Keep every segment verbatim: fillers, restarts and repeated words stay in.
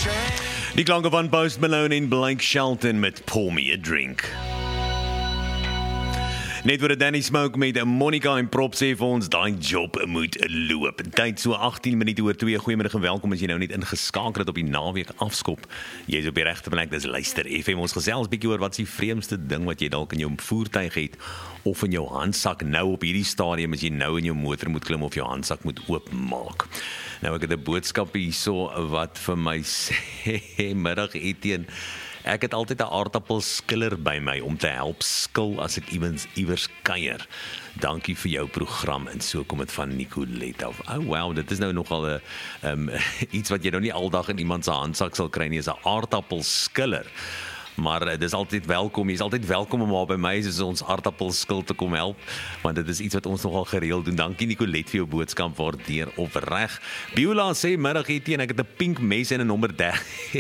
Die klanke van Post Malone en Blake Shelton met Pour Me a Drink. Net voor Danny Smoke met Monica en Prop sê vir ons, daai job moet loop. Tyd so agttien minute oor twee. Goeiemiddag en welkom as jy nou net ingeskakel het op die naweek afskop. Jy is op die regte plek, dis Luister F M. Ons gesels bietjie oor wat is die vreemdste ding wat jy dalk in jou voertuig het of in jou handsak nou op hierdie stadium as jy nou in jou motor moet klim of jou handsak moet oopmaak. Nou ek het 'n boodskap hierso wat vir my sê, middag Etienne. Ek het altyd 'n aardappelskiller by my om te help skil as ek iewers iewers kuier. Dankie vir jou program en so kom dit van Nicolette af. Oh wow, dit is nou nogal 'n um, iets wat jy nou nie aldag in iemand se handsak sal kry nie, is 'n aardappelskiller. Maar dit is altyd welkom, jy is altyd welkom om maar by my soos ons aardappelskil te kom help, want dit is iets wat ons nogal gereeld doen. Dankie Nicolette vir jou boodskap, waardeer opreg. Biola sê, middag Etienne, ek het 'n pink mes en 'n nommer dertien.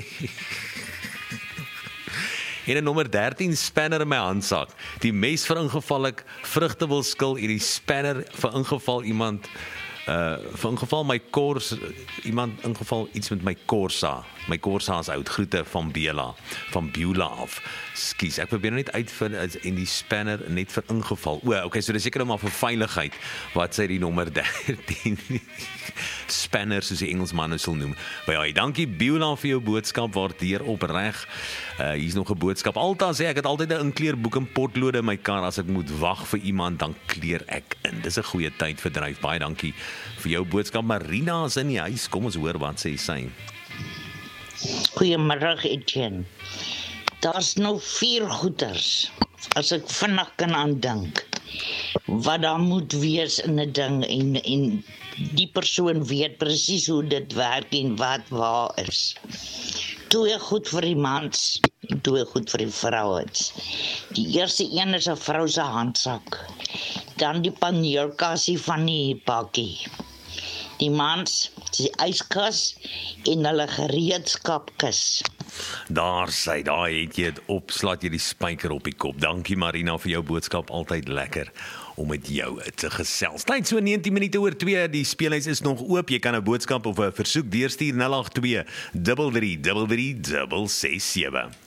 En 'n nommer dertien spanner in my handsak. Die mes vir ingeval ek vrugte wil skil, en die spanner vir ingeval iemand uh vir ingeval my kors iemand ingeval iets met my Corsa. My Corsa is oud. Groete van Bela, van Beulah af. Skus, ek probeer net uitvind en die spanner net vir ingeval. O, okay, so dis seker nou maar vir veiligheid. Wat sê die nommer dertien? Spanner soos die Engelsmanne sal noem. Maar ja, dankie Beulah vir jou boodskap, waardeer opreg. Uh hier's nog 'n boodskap. Alta sê ek het altyd 'n inkleerboek en potlode in my kar as ek moet wag vir iemand, dan kleer ek in. Dis 'n goeie tydverdryf. Baie dankie vir jou boodskap. Marina is in die huis. Kom ons hoor wat sê sy. Goeiemiddag Etienne. Daar's nou vier goeters, as ek vinnig kan aandink, wat daar moet wees in 'n ding, en, en die persoon weet presies hoe dit werk en wat waar is. Twee goed vir die mans, en twee goed vir die vrouens. Die eerste een is 'n vrou se handsak, dan die paneelkassie van die bakkie. Die mans, die yskas en hulle gereedskapkis. Daar sê, daar het jy het op, slaat jy die spyker op die kop. Dankie Marina vir jou boodskap, altyd lekker om met jou te gesels. Tyd so negentien minute oor twee, die speelhuis is nog oop. Jy kan 'n boodskap of 'n versoek deurstuur nul agt twee, drie drie drie drie, ses ses sewe.